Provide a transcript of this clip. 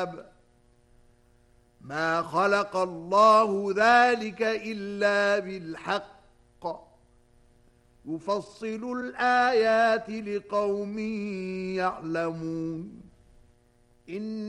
ما خلق الله ذلك إلا بالحق يفصل الآيات لقوم يعلمون.